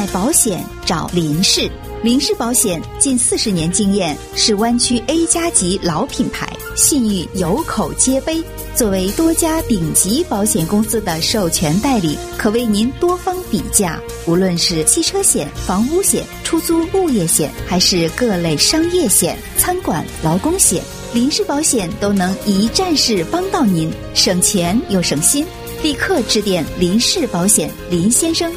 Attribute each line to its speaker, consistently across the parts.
Speaker 1: 买保险找林氏。林氏保险近40年经验，是湾区 A 加级老品牌，信誉有口皆碑。作为多家顶级保险公司的授权代理，可为您多方比价。无论是汽车险、房屋险、出租物业险，还是各类商业险、餐馆、劳工险，林氏保险都能一站式帮到您，省钱又省心。立刻致电林氏保险林先生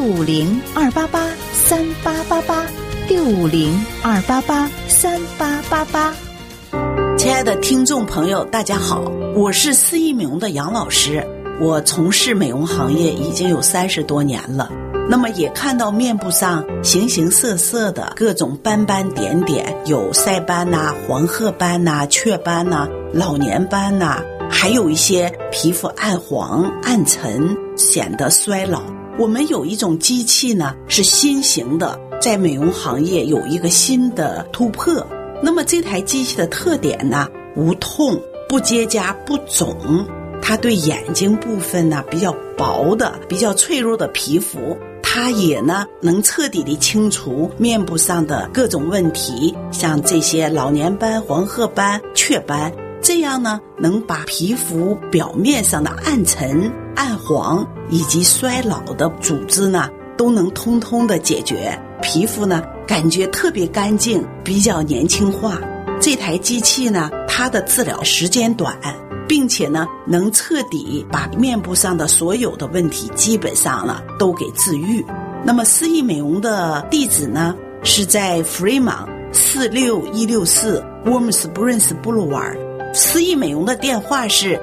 Speaker 1: ，650-288-3888，650-288-3888。
Speaker 2: 亲爱的听众朋友，大家好，我是4亿美容的杨老师。我从事美容行业已经有30多年了，那么也看到面部上形形色色的各种斑斑点点，有晒斑呐、黄褐斑呐、雀斑呐、老年斑呐，还有一些皮肤暗黄暗沉，显得衰老。我们有一种机器呢，是新型的，在美容行业有一个新的突破。那么这台机器的特点呢，无痛、不结痂、不肿，它对眼睛部分呢比较薄的、比较脆弱的皮肤，它也呢能彻底的清除面部上的各种问题，像这些老年斑、黄褐斑、雀斑，这样呢能把皮肤表面上的暗沉、暗黄以及衰老的组织呢都能通通的解决，皮肤呢感觉特别干净，比较年轻化。这台机器呢，它的治疗时间短，并且呢能彻底把面部上的所有的问题基本上呢都给治愈。那么4亿美容的地址呢是在 Fremont 46164 Warm Springs Boulevard。4亿美容的电话是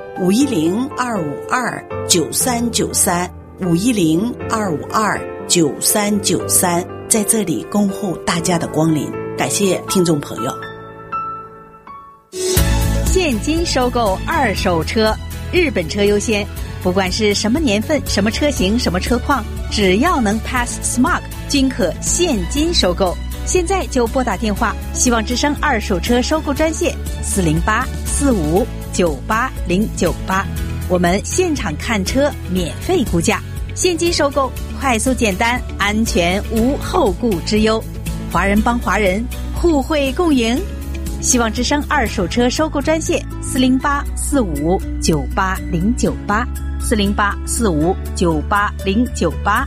Speaker 2: 510-252-9393 510-252-9393，在这里恭候大家的光临，感谢听众朋友。
Speaker 3: 现金收购二手车，日本车优先，不管是什么年份、什么车型、什么车况，只要能 pass smog 均可现金收购。现在就拨打电话，希望之声二手车收购专线408-4598-098，我们现场看车免费估价，现金收购，快速简单，安全无后顾之忧。华人帮华人，互惠共赢。希望之声二手车收购专线408-4598-098 408-4598-098。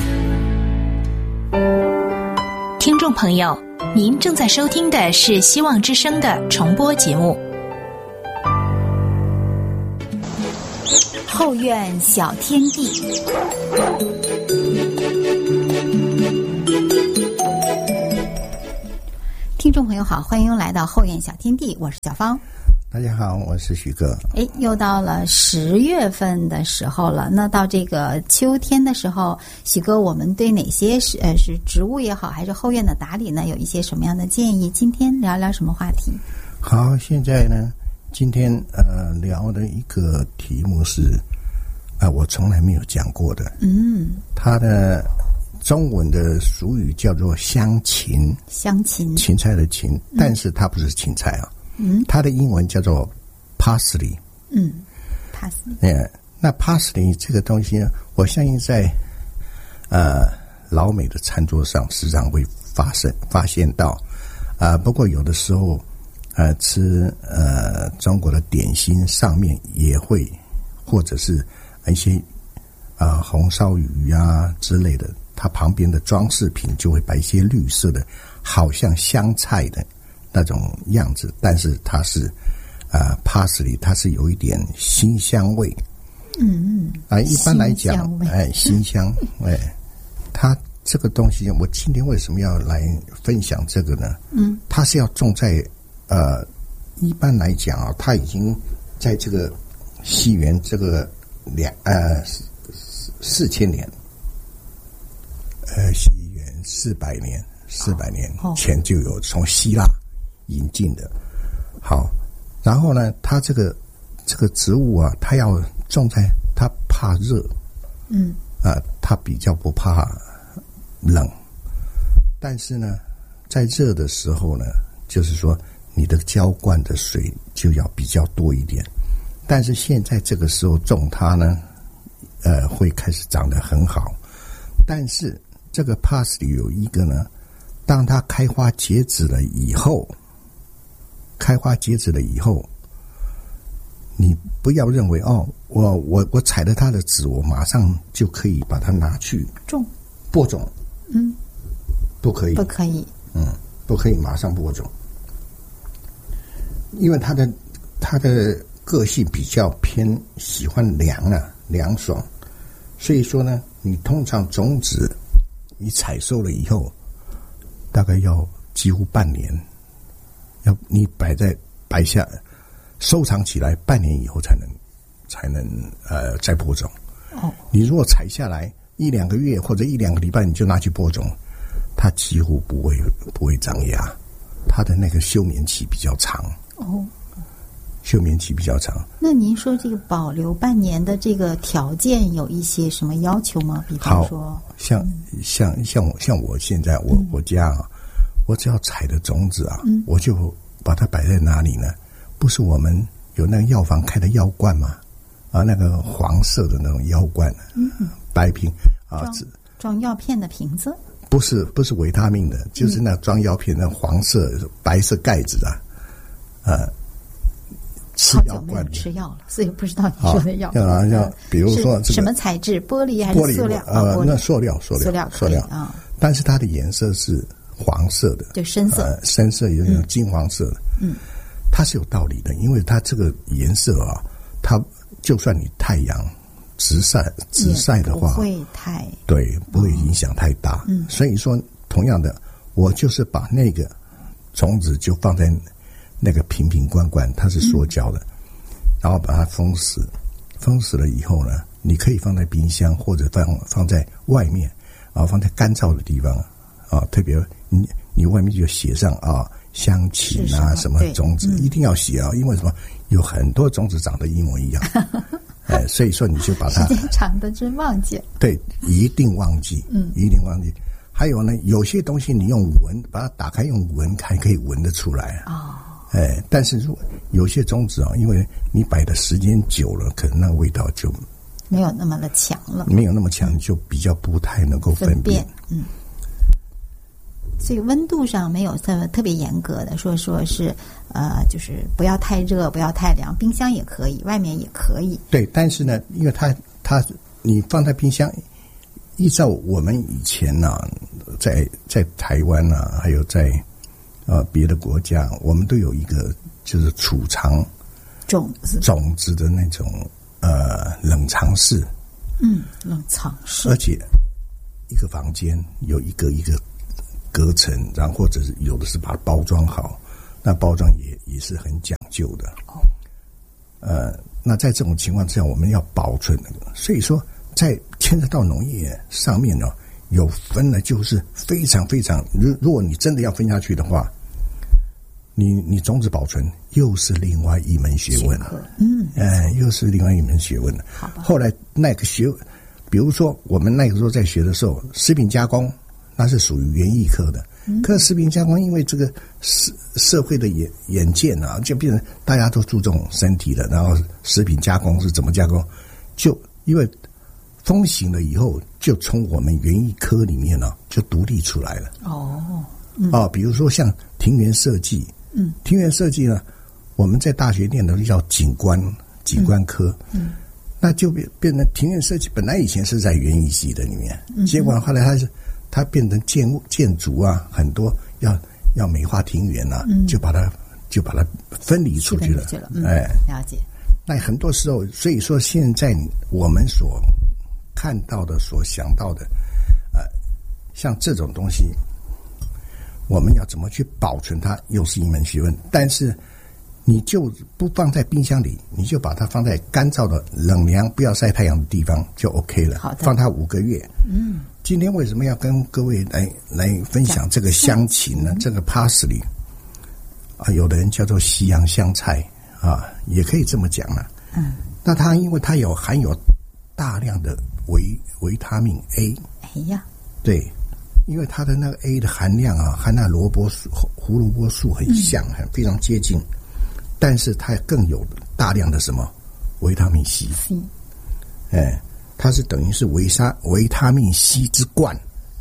Speaker 4: 听众朋友，您正在收听的是希望之声的重播节目。
Speaker 1: 后院小天地，听众朋友好，欢迎来到后院小天地，我是小芳。
Speaker 5: 大家好，我是许哥。
Speaker 1: 又到了10月份的时候了，那到这个秋天的时候，许哥，我们对哪些是植物也好，还是后院的打理呢，有一些什么样的建议？今天聊聊什么话题？
Speaker 5: 好，现在呢，今天聊的一个题目是我从来没有讲过的。它的中文的俗语叫做香芹，芹菜的芹，但是它不是芹菜啊。它的英文叫做 parsley。parsley。那 parsley 这个东西呢，我相信在老美的餐桌上时常会发现到不过有的时候吃中国的点心上面也会，或者是一些红烧鱼啊之类的，它旁边的装饰品就会摆一些绿色的，好像香菜的那种样子，但是它是parsley， 它是有一点辛香味。一般来讲，辛香，它这个东西，我今天为什么要来分享这个呢？它是要种在一般来讲啊，它已经在这个西元这个4000年，西元400年前就有从希腊引进的。好，然后呢，它这个植物啊，它要种在，它怕热，它比较不怕冷，但是呢，在热的时候呢，就是说你的浇灌的水就要比较多一点。但是现在这个时候种它呢，会开始长得很好，但是这个 parsley 有一个呢，当它开花结籽了以后，你不要认为我采了它的籽，我马上就可以把它拿去播种。不可以，不可以马上播种，因为它的个性比较偏喜欢凉爽，所以说呢，你通常种子你采收了以后，大概要几乎半年，要你摆下收藏起来，半年以后才能再播种。你如果采下来1-2个月或者1-2个礼拜你就拿去播种，它几乎不会长芽，它的那个休眠期比较长。休眠期比较长。
Speaker 1: 那您说这个保留半年的这个条件有一些什么要求吗？比方说，
Speaker 5: 像我现在我家啊，我只要采的种子啊，我就把它摆在哪里呢？不是我们有那个药房开的药罐吗？那个黄色的那种药罐，白瓶啊，
Speaker 1: 装药片的瓶子。
Speaker 5: 不是维他命的，就是那装药片那黄色白色盖子啊，吃药罐。好久没有吃药了，所以不知道你说的药。像比如说
Speaker 1: 什么材质？玻璃还是塑料？
Speaker 5: 那塑料
Speaker 1: 啊。
Speaker 5: 但是它的颜色是黄色的，
Speaker 1: 就深色，
Speaker 5: 深色有点金黄色的。它是有道理的，因为它这个颜色啊，它就算你太阳直晒的话，不会影响太大。所以说，同样的，我就是把那个种子就放在那个瓶罐，它是塑胶的，然后把它封死了以后呢，你可以放在冰箱或者放在外面，然后放在干燥的地方啊，特别你外面就写上香芹什么种子一定要写啊，因为什么？有很多种子长得一模一样。所以说你就把它
Speaker 1: 时间长的真忘记了。
Speaker 5: 对，一定忘记，一定忘记。还有呢，有些东西你用闻，把它打开用闻，还可以闻得出来但是如果有些种子因为你摆的时间久了，可能那个味道就
Speaker 1: 没有那么的强了，
Speaker 5: 就比较不太能够分辨。
Speaker 1: 所以温度上没有特别严格的说是就是不要太热，不要太凉，冰箱也可以，外面也可以。
Speaker 5: 对，但是呢，因为它你放在冰箱，依照我们以前在台湾还有在别的国家，我们都有一个就是储藏种子的那种冷藏室。
Speaker 1: 冷藏室，
Speaker 5: 而且一个房间有一个隔层，然后或者是有的是把它包装好，那包装也是很讲究的。那在这种情况之下，我们要保存所以说在牵扯到农业上面有分的就是非常非常，如果你真的要分下去的话，你种子保存又是另外一门学问。又是另外一门学问了。后来那个比如说我们那个时候在学的时候，食品加工那是属于园艺科的，可是食品加工因为这个社会的眼见就变成大家都注重身体了，然后食品加工是怎么加工，就因为风行了以后，就从我们园艺科里面就独立出来了。比如说像庭园设计，庭园设计呢，我们在大学念的叫景观科，那就变成庭园设计，本来以前是在园艺系的里面，结果后来它变成建筑很多要美化庭园就把它分离出去了。
Speaker 1: 了解。
Speaker 5: 那很多时候，所以说现在我们所看到的、所想到的，像这种东西，我们要怎么去保存它，又是一门学问。但是你就不放在冰箱里，你就把它放在干燥的、冷凉、不要晒太阳的地方就 OK 了。
Speaker 1: 好的，
Speaker 5: 放它5个月。今天为什么要跟各位来分享这个香芹呢？这个 parsley 有的人叫做西洋香菜也可以这么讲那它因为它含有大量的维他命 A。对，因为它的那个 A 的含量和那胡萝卜素很像，非常接近，但是它更有大量的什么维他命 C。它是等于是维他命 C 之冠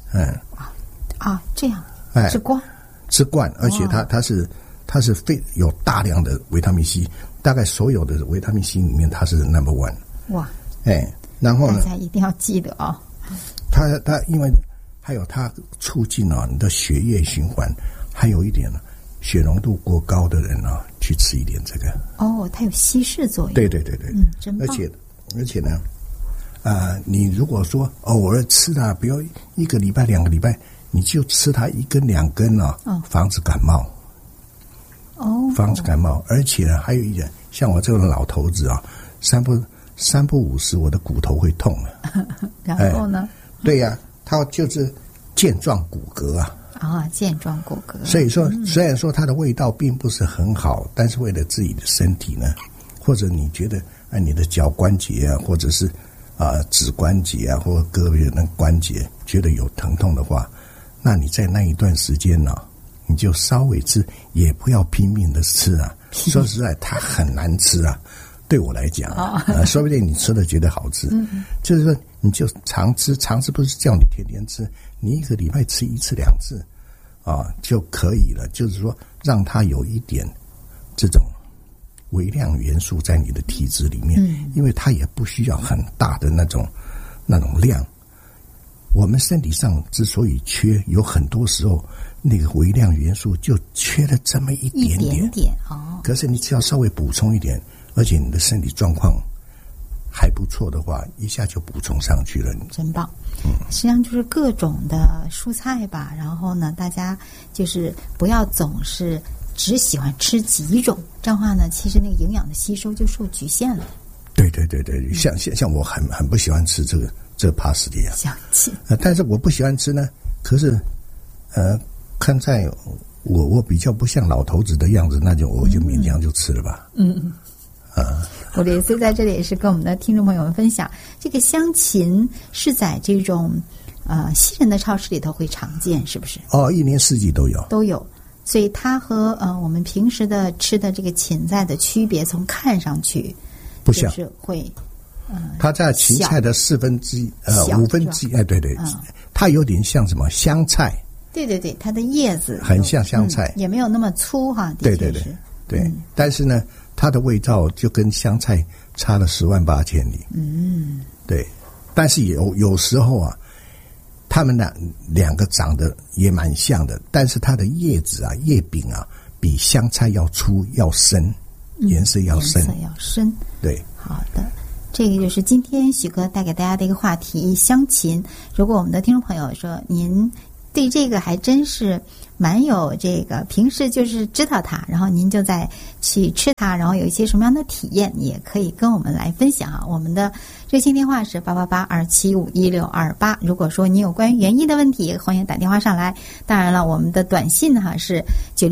Speaker 1: 这样，吃罐，而且它是有大量的维他命 C， 大概所有的维他命 C 里面它是 No.1。哇，然后呢， 大家一定要记得啊。
Speaker 5: 它因为还有它促进你的血液循环，还有一点呢，血浓度过高的人去吃一点这个。
Speaker 1: 它有稀释作用。
Speaker 5: 对，
Speaker 1: 真棒。
Speaker 5: 而且呢，你如果说偶尔吃它，比如1个礼拜、2个礼拜，你就吃它1根2根防止感冒。防止感冒，而且呢，还有一点，像我这种老头子三不五时，我的骨头会痛
Speaker 1: 然后呢？
Speaker 5: 对呀，它就是健壮骨骼
Speaker 1: 健壮骨骼。
Speaker 5: 所以说，虽然说它的味道并不是很好，但是为了自己的身体呢，或者你觉得你的脚关节或者是指关节或者胳膊的关节觉得有疼痛的话，那你在那一段时间你就稍微吃，也不要拼命的吃说实在，它很难吃对我来讲说不定你吃了觉得好吃，就是说你就常吃不是叫你天天吃，你1个礼拜吃1次2次就可以了。就是说让它有一点这种微量元素在你的体质里面，因为它也不需要很大的那种量。我们身体上之所以缺，有很多时候那个微量元素就缺了这么一点点可是你只要稍微补充一点，而且你的身体状况还不错的话，一下就补充上去了。
Speaker 1: 真棒。实际上就是各种的蔬菜吧，然后呢，大家就是不要总是只喜欢吃几种，这样的话呢，其实那个营养的吸收就受局限了。对，像我很不喜欢吃这帕斯蒂
Speaker 5: 香气但是我不喜欢吃呢，可是看在我比较不像老头子的样子，那就我就勉强就吃了吧。
Speaker 1: 我这次在这里也是跟我们的听众朋友们分享，这个香芹是在这种西人的超市里头会常见，是不是？
Speaker 5: 一年四季都有。
Speaker 1: 所以它和我们平时的吃的这个芹菜的区别，从看上去
Speaker 5: 不像，
Speaker 1: 就是会
Speaker 5: 它在芹菜的1/4，5/4，对，它有点像什么香菜。对，它的叶子很像香菜，也没有那么粗对，但是呢，它的味道就跟香菜差了10万8千里。对，但是有时候它们两个长得也蛮像的，但是它的叶子叶柄比香菜要粗要深，颜色要深。对，好的。这个就是今天许哥带给大家的一个话题，香芹。如果我们的听众朋友说您对这个还真是蛮有这个，平时就是知道它，然后您就再去吃它，然后有一些什么样的体验，也可以跟我们来分享我们的热线电话是888-275-1628。如果说你有关于园艺的问题，欢迎打电话上来。当然了，我们的短信是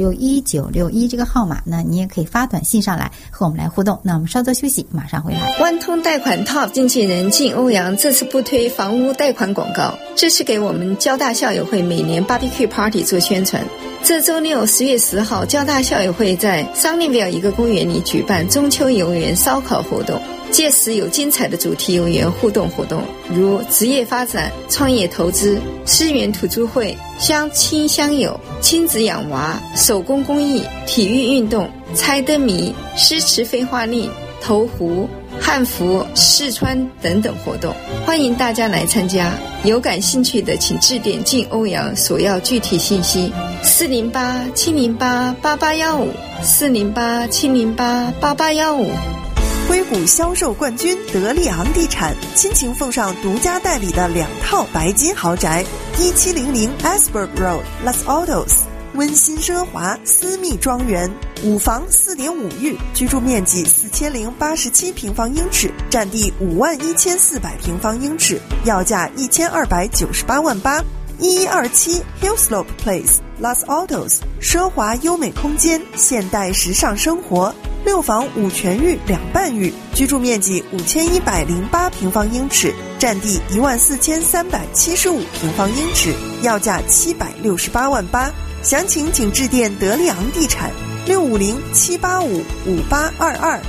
Speaker 5: 961-961这个号码，那你也可以发短信上来和我们来互动。那我们稍作休息，马上回来。
Speaker 6: 万通贷款 Top 经纪人靳欧阳这次不推房屋贷款广告，这是给我们交大校友会每年 BBQ Party 做宣传。这周六10月10号，交大校友会在桑尼维尔一个公园里举办中秋游园烧烤活动，届时有精彩的主题游园互动活动，如职业发展、创业投资、思源土著会、相亲相友、亲子养娃、手工工艺、体育运动、猜灯谜、诗词废话令、投壶、汉服、试穿等等活动，欢迎大家来参加。有感兴趣的请致电靳欧阳索要具体信息408-708-8815 408-708-8815。
Speaker 7: 硅谷销售冠军德利昂地产亲情奉上独家代理的2套白金豪宅，1700 Asberg Road Los Altos， 温馨奢华私密庄园，5房4.5浴，居住面积4087平方英尺，占地51400平方英尺，要价1298万8。1127 Hillslope Place Los Altos， 奢华优美空间，现代时尚生活，6房5全浴2半浴，居住面积5108平方英尺，占地14375平方英尺，要价768万8。详情请致电德利昂地产650-785-5822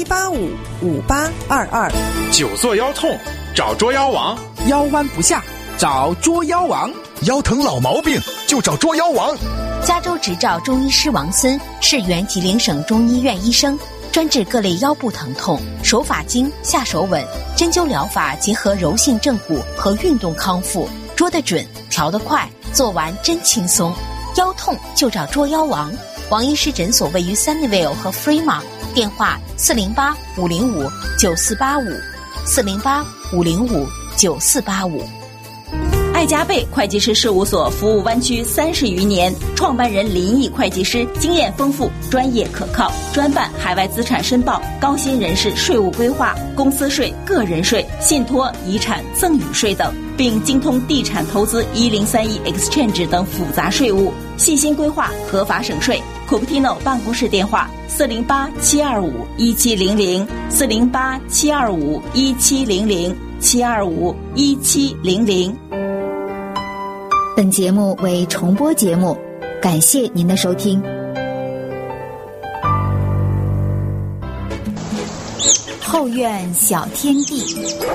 Speaker 7: 650-785-5822。
Speaker 8: 久坐腰痛找捉妖王，
Speaker 9: 腰弯不下
Speaker 8: 找捉妖王，
Speaker 9: 腰疼老毛病就找捉妖王。
Speaker 4: 加州执照中医师王森是原吉林省中医院医生，专治各类腰部疼痛，手法精，下手稳，针灸疗法结合柔性正骨和运动康复，捉得准，调得快，做完真轻松。腰痛就找捉妖王。王医师诊所位于 Sunnyvale 和 Fremont， 电话408-505-9485，408-505-9485。
Speaker 10: 爱加倍会计师事务所服务湾区30余年，创办人林毅会计师经验丰富，专业可靠，专办海外资产申报、高薪人士税务规划、公司税、个人税、信托、遗产、赠与税等，并精通地产投资1031 Exchange 等复杂税务，细心规划，合法省税。Cupertino 办公室电话408-725-1700，408-725-1700，725-1700。
Speaker 1: 本节目为重播节目，感谢您的收听。后院小天地，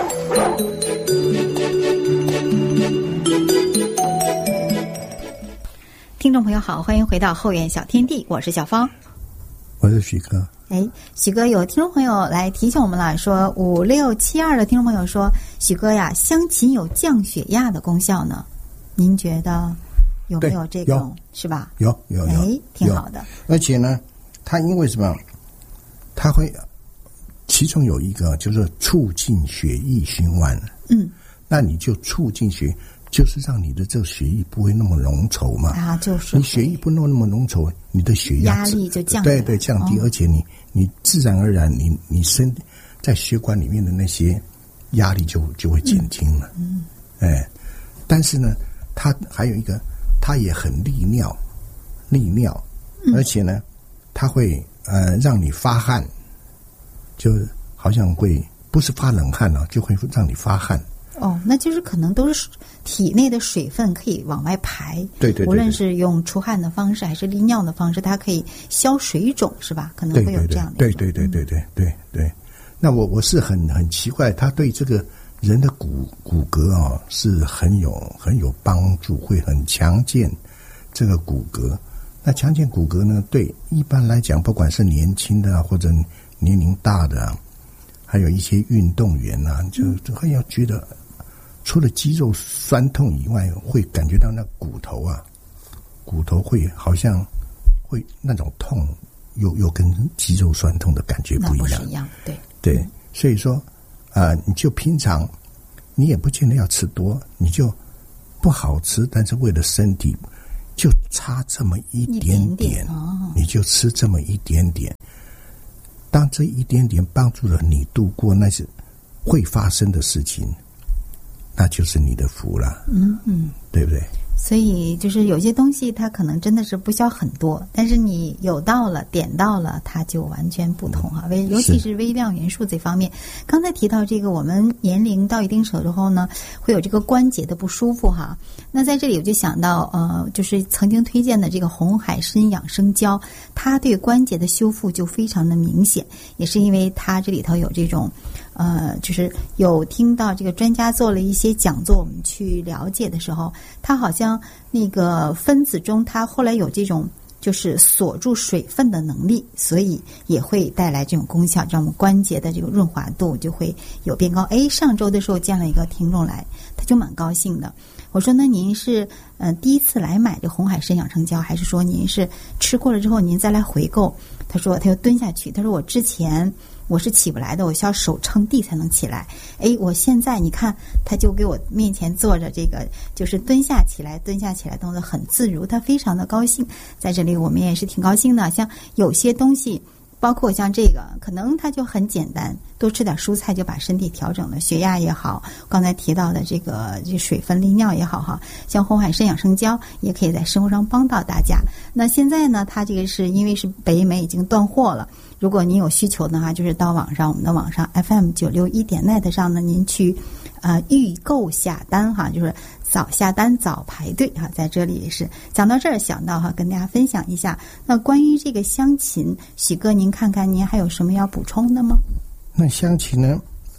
Speaker 1: 听众朋友好，欢迎回到后院小天地，我是小芳，
Speaker 5: 我是许哥。
Speaker 1: 许哥，有听众朋友来提醒我们了，说5672的听众朋友说，许哥呀，香芹有降血压的功效呢，您觉得有没有这种？是吧？
Speaker 5: 有，
Speaker 1: 挺好的。
Speaker 5: 而且呢，它因为什么？它会其中有一个就是促进血液循环。那你就促进就是让你的这个血液不会那么浓稠嘛。就是你血液不那么浓稠，你的血压
Speaker 1: 力就降低。
Speaker 5: 对，降低，而且你自然而然你身在血管里面的那些压力就会减轻了。但是呢，它还有一个，它也很利尿，而且呢，它会让你发汗，就好像会不是发冷汗了，就会让你发汗。
Speaker 1: 那就是可能都是体内的水分可以往外排。对，无论是用出汗的方式还是利尿的方式，它可以消水肿，是吧？可能会有这样的。
Speaker 5: 对。那我是很奇怪，它对这个人的骨骼是很有帮助，会很强健这个骨骼。那强健骨骼呢，对一般来讲，不管是年轻的或者年龄大的，还有一些运动员就很要觉得，除了肌肉酸痛以外，会感觉到那骨头会好像会那种痛，又跟肌肉酸痛的感觉不一样。
Speaker 1: 那不是一样，
Speaker 5: 对，所以说你就平常你也不见得要吃多，你就不好吃，但是为了身体就差这么一点点，你就吃这么一点点。当这一点点帮助了你度过那些会发生的事情，那就是你的福了。对不对？
Speaker 1: 所以就是有些东西它可能真的是不需要很多，但是你有到了点到了，它就完全不同尤其是微量元素这方面。刚才提到这个，我们年龄到一定时候呢，会有这个关节的不舒服那在这里我就想到就是曾经推荐的这个红海参养生胶，它对关节的修复就非常的明显，也是因为它这里头有这种就是有听到这个专家做了一些讲座，我们去了解的时候，它好像那个分子中它后来有这种就是锁住水分的能力，所以也会带来这种功效，让我们关节的这个润滑度就会有变高。上周的时候见了一个听众来，他就蛮高兴的。我说那您是第一次来买这红海参养生胶，还是说您是吃过了之后您再来回购？他说他又蹲下去，他说我之前我是起不来的，我需要手撑地才能起来。我现在你看，他就给我面前坐着这个，就是蹲下起来动作很自如，他非常的高兴。在这里我们也是挺高兴的，像有些东西包括像这个可能它就很简单，多吃点蔬菜就把身体调整了，血压也好，刚才提到的这个水分利尿也好像红海参养生胶也可以在生活上帮到大家。那现在呢，它这个是因为是北美已经断货了，如果您有需求的话，就是到网上，我们的网上 FM961.net 上呢，您去预购下单就是早下单早排队在这里也是讲到这儿想到跟大家分享一下。那关于这个香芹，许哥您看看您还有什么要补充的吗？
Speaker 5: 那香芹呢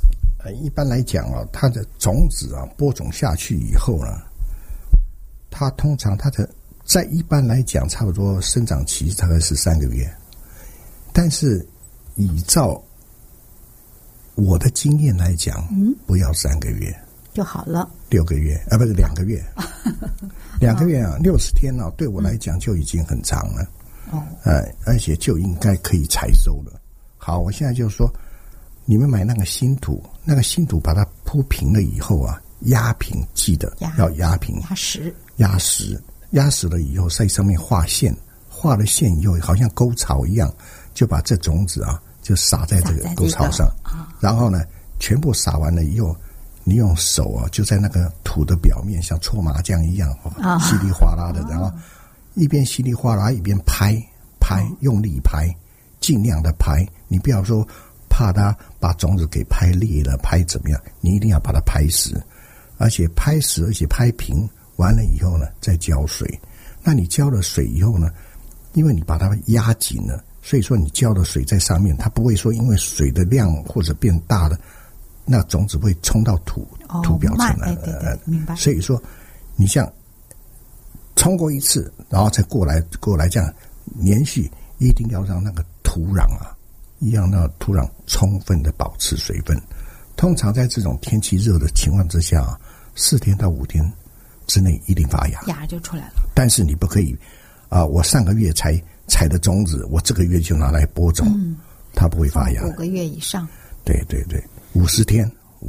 Speaker 5: 一般来讲啊，它的种子啊播种下去以后呢，它通常它的在一般来讲差不多生长期大概是3个月，但是依照我的经验来讲，不要3个月
Speaker 3: 就好了
Speaker 5: ，6个月不是2个月，2个月啊，60天啊，对我来讲就已经很长了。而且就应该可以采收了。好，我现在就说，你们买那个新土，把它铺平了以后啊，压平，记得要压平，压实了以后，在上面画线，画了线以后，好像沟槽一样，就把这种子啊，就撒在这个沟槽上，然后呢，全部撒完了以后，你用手啊，就在那个土的表面，像搓麻将一样，稀里哗啦的，然后一边稀里哗啦一边拍，用力拍，尽量的拍，你不要说怕它把种子给拍裂了，拍怎么样，你一定要把它拍实，而且拍实，而且拍平，完了以后呢，再浇水。那你浇了水以后呢，因为你把它压紧了，所以说你浇的水在上面，它不会说因为水的量或者变大了，那种子会冲到土表层来。
Speaker 3: 对，明白。
Speaker 5: 所以说，你像冲过一次，然后再过来这样连续，一定要让那个土壤啊，让那个土壤充分的保持水分。通常在这种天气热的情况之下，4天到5天之内一定发芽，
Speaker 3: 芽就出来了。但
Speaker 5: 是你不可以我上个月才采的种子，我这个月就拿来播种，它不会发芽。
Speaker 3: 5个月以上。
Speaker 5: 对，50天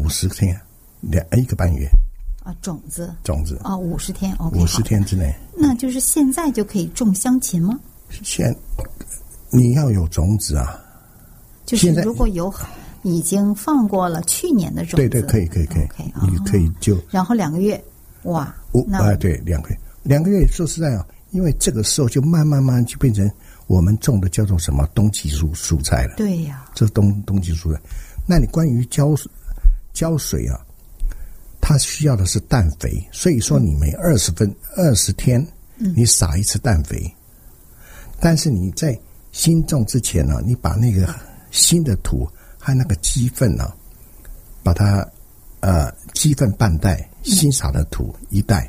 Speaker 5: ，1个半月。
Speaker 3: 种子50天 ，OK，
Speaker 5: 50天之内。
Speaker 3: 那就是现在就可以种香芹吗？
Speaker 5: 你要有种子啊，
Speaker 3: 就是如果有已经放过了去年的种子，
Speaker 5: 对，可以，你可以就
Speaker 3: 然后2个月，哇，
Speaker 5: 对，2个月，说实在啊，因为这个时候就慢慢就变成我们种的叫做什么冬季蔬菜了。
Speaker 3: 对呀，
Speaker 5: 这冬季蔬菜。那你关于浇水啊，它需要的是氮肥，所以说你每20天你撒一次氮肥。但是你在新种之前呢，你把那个新的土和那个鸡粪呢，把它鸡粪半袋，新撒的土1袋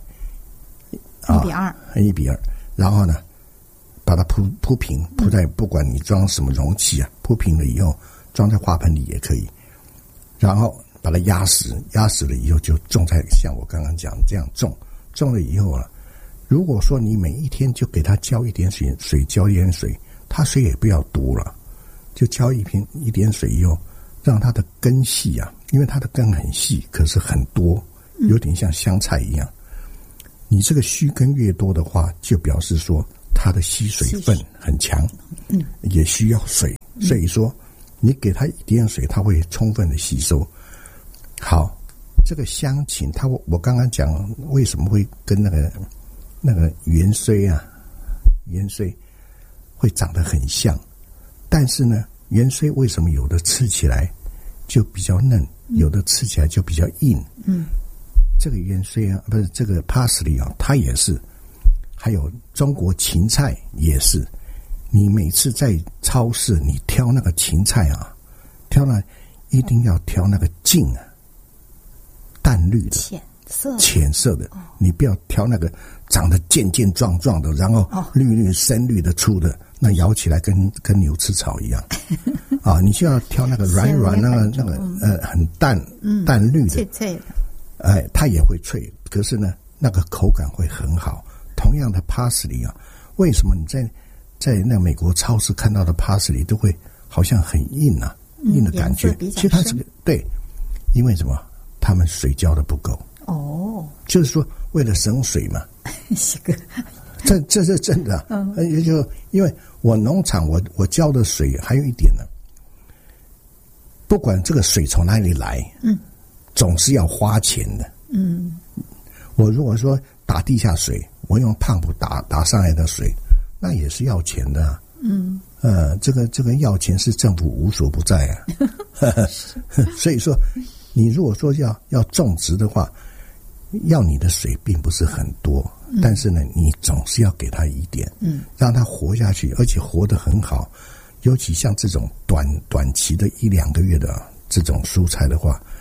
Speaker 5: ，1比2，然后呢，把它铺平，铺在不管你装什么容器啊，铺平了以后装在花盆里也可以，然后把它压实了以后就种在像我刚刚讲这样种了以后了。如果说你每一天就给它浇一点水，浇一点水，它水也不要多了，就浇一点水以后，让它的根系啊，因为它的根很细，可是很多，有点像香菜一样。你这个须根越多的话，就表示说它的吸水分很强，也需要水，所以说你给它一点水，它会充分的吸收。好，这个香芹，我刚刚讲为什么会跟那个芫荽会长得很像，但是呢，芫荽为什么有的吃起来就比较嫩，有的吃起来就比较硬？这个芫荽啊，不是这个 parsley 啊，它也是，还有中国芹菜也是。你每次在超市你挑那个芹菜啊，一定要挑那个茎啊，淡绿的。浅色的，你不要挑那个长得健壮的，然后绿深绿的粗的，那咬起来跟牛吃草一样你就要挑那个软那个很淡绿的，
Speaker 3: 脆脆的，
Speaker 5: 它也会脆，可是呢那个口感会很好。同样的 parsley 啊，为什么你在那美国超市看到的 parsley 都会好像很硬啊，硬的感觉？其实它是对，因为什么？他们水浇的不够。就是说为了省水嘛。这是真的。也就因为我农场我浇的水还有一点呢，不管这个水从哪里来，总是要花钱的。我如果说打地下水，我用胖浦打上来的水，那也是要钱的啊。这个要钱是政府无所不在啊。所以说你如果说要种植的话，要你的水并不是很多，但是呢你总是要给它一点，让它活下去，而且活得很好。尤其像这种短期的1-2个月的这种蔬菜的话，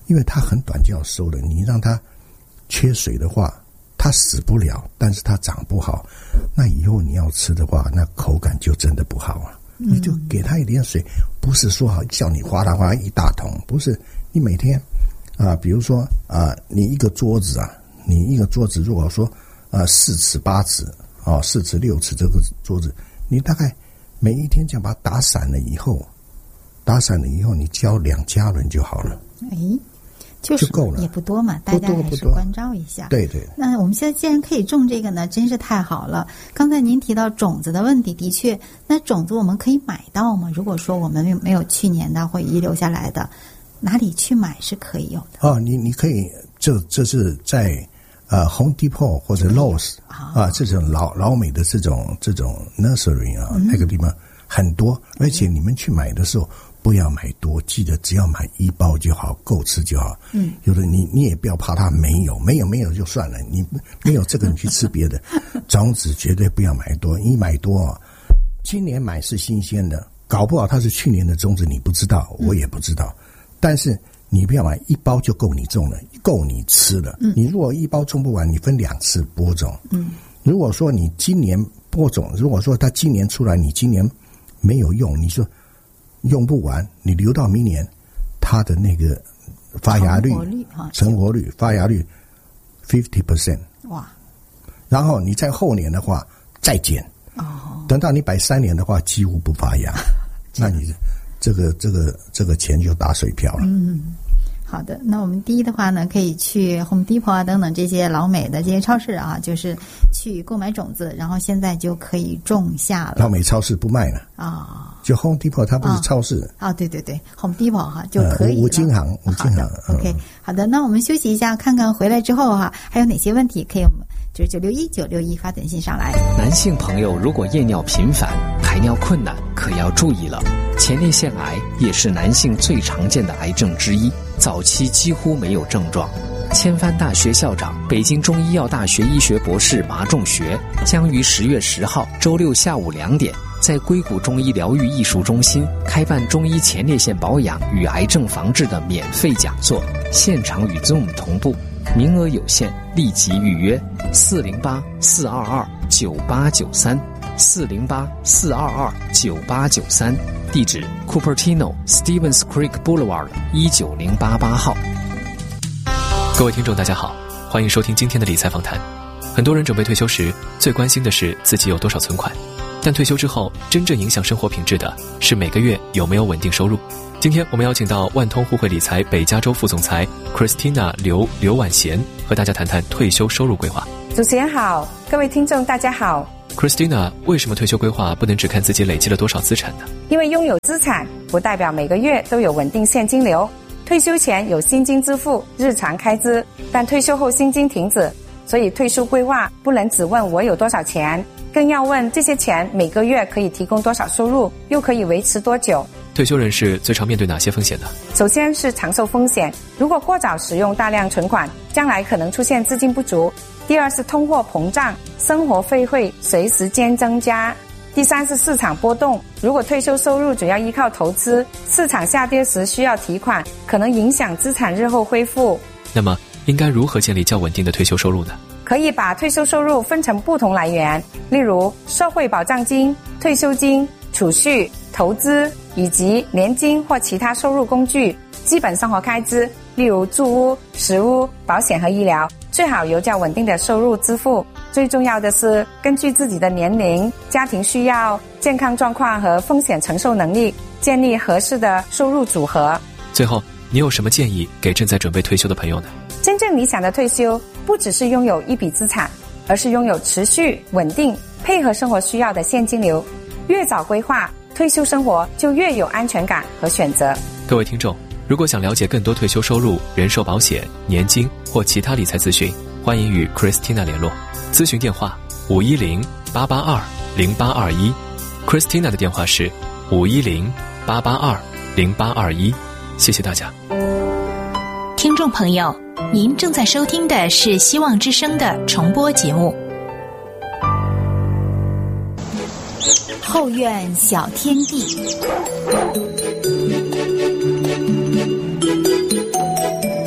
Speaker 5: 因为它很短就要收了，你让它缺水的话，它死不了，但是它长不好，那以后你要吃的话，那口感就真的不好啊。你就给它一点水，不是说好叫你哗啦哗啦一大桶，不是，你每天比如说你一个桌子如果说4尺8尺4尺6尺这个桌子，你大概每一天这样把它打散了以后，你浇2加仑就好了。
Speaker 1: 就
Speaker 5: 够了，
Speaker 1: 也不多嘛，大家还是关照一下。
Speaker 5: 对对。
Speaker 1: 那我们现在既然可以种这个呢，真是太好了。刚才您提到种子的问题，的确，那种子我们可以买到吗？如果说我们没有去年的或遗留下来的，哪里去买是可以有的？
Speaker 5: 你可以，这是在Home Depot 或者 Lowe's 这种老美的这种 nursery 那个地方很多，而且你们去买的时候不要买多，记得只要买1包就好，够吃就好。有的你也不要怕它没有就算了，你没有这个你去吃别的。种子绝对不要买多，一买多今年买是新鲜的，搞不好它是去年的种子，你不知道，我也不知道。但是你不要买1包就够你种了，够你吃了。你如果1包种不完，你分2次播种。如果说你今年播种，如果说它今年出来，你今年没有用，你说用不完，你留到明年，它的那个发芽率、成活率、发芽率 50%。
Speaker 1: 哇！
Speaker 5: 然后你在后年的话再减。等到你摆3年的话，几乎不发芽。那你这个钱就打水漂了。
Speaker 1: 好的，那我们第一的话呢，可以去 Home Depot 等等这些老美的这些超市就是去购买种子，然后现在就可以种下了。
Speaker 5: 老美超市不卖了就 Home Depot 它不是超市
Speaker 1: 对对对 Home Depot 就可以了。
Speaker 5: 五金行
Speaker 1: OK 好的，那我们休息一下，看看回来之后还有哪些问题可以我们就是961发短信上来。
Speaker 8: 男性朋友如果夜尿频繁、排尿困难，可要注意了。前列腺癌也是男性最常见的癌症之一，早期几乎没有症状。千帆大学校长、北京中医药大学医学博士马仲学将于10月10号周六下午2点，在硅谷中医疗愈艺术中心开办中医前列腺保养与癌症防治的免费讲座，现场与 Zoom 同步，名额有限，立即预约408-422-9893 408-422-9893，地址 Cupertino Stevens Creek Boulevard 19088号。各位听众大家好，欢迎收听今天的理财访谈。很多人准备退休时最关心的是自己有多少存款，但退休之后真正影响生活品质的是每个月有没有稳定收入。今天我们邀请到万通互惠理财北加州副总裁 Christina 刘婉贤和大家谈谈退休收入规划。
Speaker 11: 主持人好，各位听众大家好。
Speaker 8: Christina， 为什么退休规划不能只看自己累积了多少资产呢？
Speaker 11: 因为拥有资产不代表每个月都有稳定现金流。退休前有薪金支付日常开支，但退休后薪金停止，所以退休规划不能只问我有多少钱，更要问这些钱每个月可以提供多少收入，又可以维持多久。
Speaker 8: 退休人士最常面对哪些风险呢？
Speaker 11: 首先是长寿风险，如果过早使用大量存款，将来可能出现资金不足。第二是通货膨胀，生活费会随时间增加。第三是市场波动，如果退休收入主要依靠投资，市场下跌时需要提款，可能影响资产日后恢复。
Speaker 8: 那么应该如何建立较稳定的退休收入呢？
Speaker 11: 可以把退休收入分成不同来源，例如社会保障金、退休金、储蓄、投资以及年金或其他收入工具。基本生活开支，例如住屋、食物、保险和医疗，最好由较稳定的收入支付。最重要的是根据自己的年龄、家庭需要、健康状况和风险承受能力，建立合适的收入组合。
Speaker 8: 最后，你有什么建议给正在准备退休的朋友呢？
Speaker 11: 真正理想的退休不只是拥有一笔资产，而是拥有持续、稳定、配合生活需要的现金流。越早规划，退休生活就越有安全感和选择。
Speaker 8: 各位听众，如果想了解更多退休收入、人寿保险、年金或其他理财资讯，欢迎与 Christina 联络。咨询电话510-882-0821 Christina 的电话是510-882-0821。谢谢大家。
Speaker 4: 听众朋友，您正在收听的是希望之声的重播节目。
Speaker 1: 后院小天地，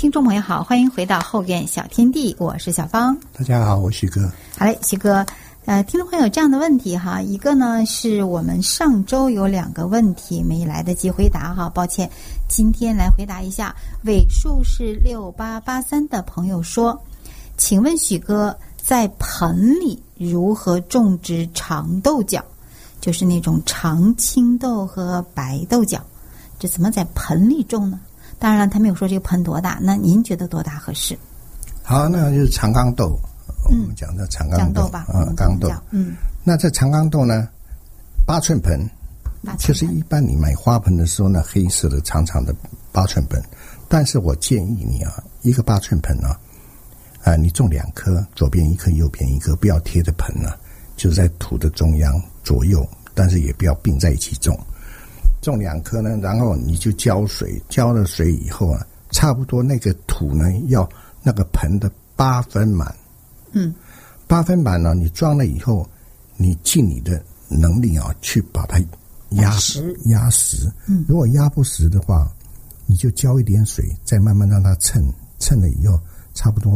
Speaker 1: 听众朋友好，欢迎回到后院小天地，我是小芳。
Speaker 5: 大家好，我许哥。
Speaker 1: 好嘞，许哥，听众朋友有这样的问题哈，一个呢是我们上周有2个问题没来得及回答哈，抱歉，今天来回答一下。尾数是6883的朋友说，请问许哥，在盆里如何种植长豆角？就是那种长青豆和白豆角，这怎么在盆里种呢？当然了，他没有说这个盆多大，那您觉得多大合适？
Speaker 5: 好，那就是长缸豆，我们讲的长缸豆
Speaker 1: 吧，
Speaker 5: 缸豆。那这长缸豆呢，8寸盆，就是一般你买花盆的时候呢，黑色的长长的8寸盆。但是我建议你啊，一个8寸盆啊，你种2颗，左边1颗，右边1颗，不要贴着盆啊，就是在土的中央左右，但是也不要并在一起种。种2颗呢，然后你就浇水，浇了水以后啊，差不多那个土呢要那个盆的8分满。8分满呢，你装了以后，你尽你的能力啊，去把它压实。如果压不实的话，你就浇一点水，再慢慢让它称了以后，差不多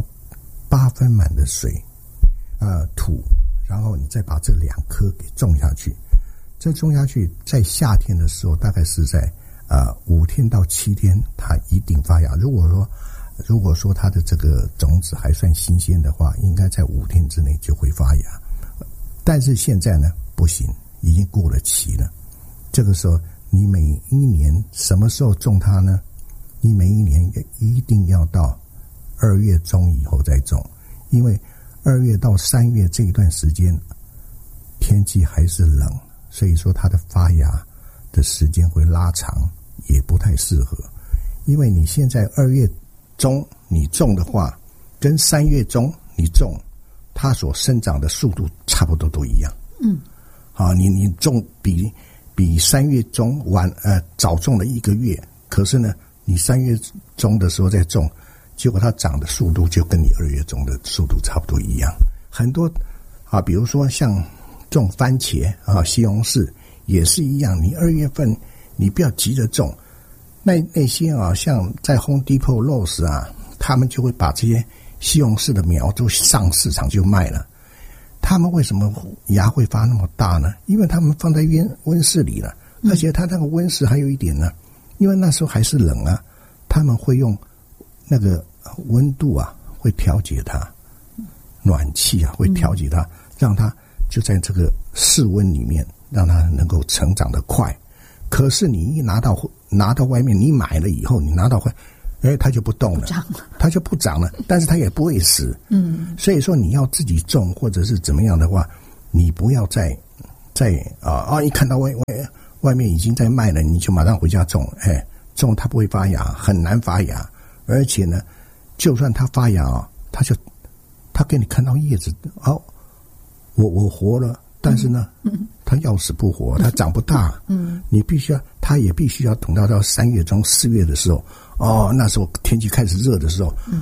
Speaker 5: 8分满的水土，然后你再把这2颗给种下去。这种下去，在夏天的时候，大概是在5天到7天，它一定发芽。如果说它的这个种子还算新鲜的话，应该在5天之内就会发芽。但是现在呢，不行，已经过了期了。这个时候，你每一年什么时候种它呢？你每一年一定要到2月中以后再种，因为2月到3月这一段时间，天气还是冷。所以说它的发芽的时间会拉长，也不太适合。因为你现在2月中你种的话，跟3月中你种，它所生长的速度差不多都一样。你种比3月中早种了1个月，可是呢，你3月中的时候再种，结果它长的速度就跟你2月中的速度差不多一样。很多比如说像种番茄西红柿也是一样，你2月份你不要急着种，那些像在 Home Depot Lowe's 他们就会把这些西红柿的苗都上市场就卖了。他们为什么芽会发那么大呢？因为他们放在温室里了，而且它那个温室还有一点呢，因为那时候还是冷他们会用那个温度会调节它，暖气会调节它，让它就在这个室温里面，让它能够成长得快。可是你一拿到外面，你买了以后，你拿到它就不动了，它就不长了，但是它也不会死。所以说你要自己种或者是怎么样的话，你不要再一看到外面已经在卖了，你就马上回家种。种它不会发芽，很难发芽，而且呢，就算它发芽它给你看到叶子我活了，但是呢，它要死不活，它长不大。它也必须要等到3月中4月的时候，那时候天气开始热的时候，